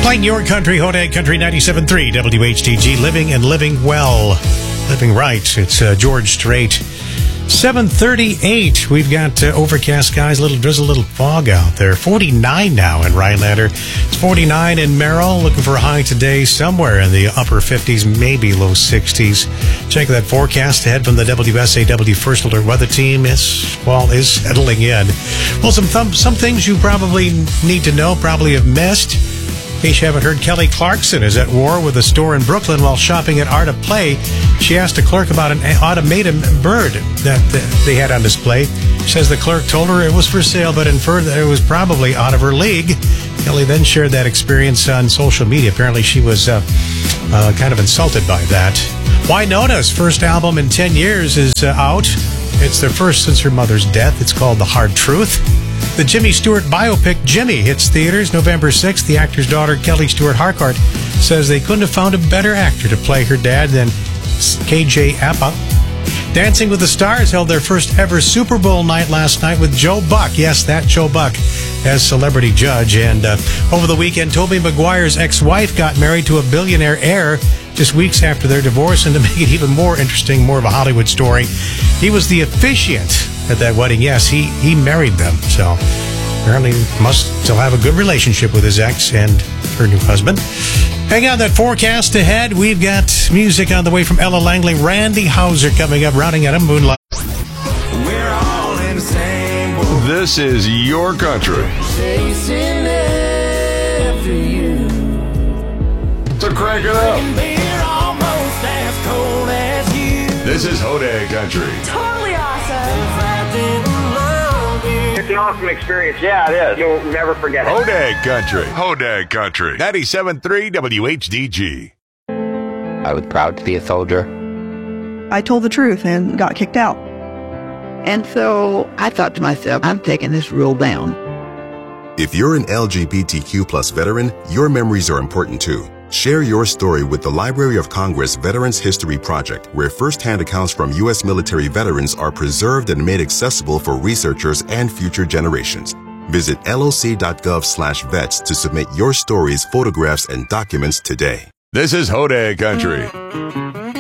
Playing your country, Hodag Country 97.3 WHTG, living and living well. Living right. It's George Strait. 7:38. We've got overcast skies, a little drizzle, a little fog out there. 49 now in Rhinelander. It's 49 in Merrill. Looking for a high today somewhere in the upper 50s, maybe low 60s. Check that forecast ahead from the WSAW First Alert Weather Team. Is settling in. Well, some things you probably need to know, probably have missed. In case you haven't heard, Kelly Clarkson is at war with a store in Brooklyn while shopping at Art of Play. She asked a clerk about an automated bird that they had on display. She says the clerk told her it was for sale, but inferred that it was probably out of her league. Kelly then shared that experience on social media. Apparently she was kind of insulted by that. Wynona's first album in 10 years is out. It's their first since her mother's death. It's called The Hard Truth. The Jimmy Stewart biopic, Jimmy, hits theaters November 6th. The actor's daughter, Kelly Stewart Harcourt, says they couldn't have found a better actor to play her dad than KJ Apa. Dancing with the Stars held their first ever Super Bowl night last night with Joe Buck. Yes, that Joe Buck as celebrity judge. And over the weekend, Tobey Maguire's ex-wife got married to a billionaire heir just weeks after their divorce. And to make it even more interesting, more of a Hollywood story, he was the officiant at that wedding. Yes, he married them. So apparently must still have a good relationship with his ex and her new husband. Hang on that forecast ahead. We've got music on the way from Ella Langley. Randy Houser coming up, rounding out a Moonlight. We're all in the same boat. This is your country. Chasing after you. So crank it up. Beer almost as cold as you. This is Hodag Country. Totally awesome. If I didn't love you. It's an awesome experience. Yeah, it is. You'll never forget it. Hodag Country. Hodag Country. 97.3 WHDG. I was proud to be a soldier. I told the truth and got kicked out. And so I thought to myself, I'm taking this rule down. If you're an LGBTQ plus veteran, your memories are important too. Share your story with the Library of Congress Veterans History Project, where first-hand accounts from U.S. military veterans are preserved and made accessible for researchers and future generations. Visit loc.gov/vets to submit your stories, photographs, and documents today. This is Hodag Country.